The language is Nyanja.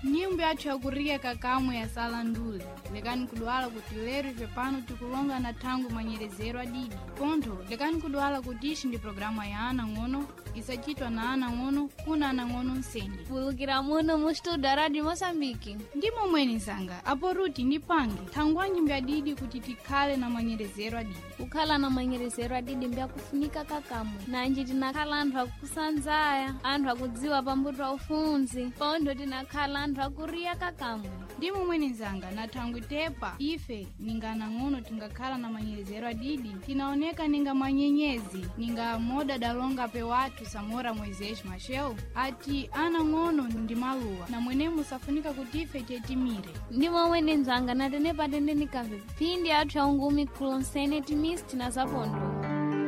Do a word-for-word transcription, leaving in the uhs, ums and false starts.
Nyimbo yathu yakuria kakamwe ya sala nduli. Lekani kudwala kuti lero ife pano tikulonga na tangu manyerezero adidi. Ponto, lekani kudwala kuti ishi ndi programa ya ana ngono, isachitwa na ana ngono, kuna ana ngono nsende. Pulukira muno mu studio Radio Mosambiki. Ndimo mweni sanga, apo ruti ndi pangi, tangwa nyimbo adidi kuti tikhale na manyerezero adidi. Kukhala na manyerezero adidi mbya kufunika kakamwe. Nanji tinakhala anthu akusanzaya, anthu akudziwa pambuto ufunzi. Ponto tinakhala anthu akuria kakamwe. Ndimo mweni sanga, na tangu tepa, ife, ninga na ngono tingakhala na manyerezero adidi. Tinaoneka ninga manyenyezi, ninga moda dalonga pe watu Samora Moisesh Machel. Ati ana ngono ndi maluwa, na mwene musafunika kuti ife chetimire. Ndimo mweni nzanga, na tenepa tende nikave. Pindi atu ya ungumi kulonsene timist na zapondo.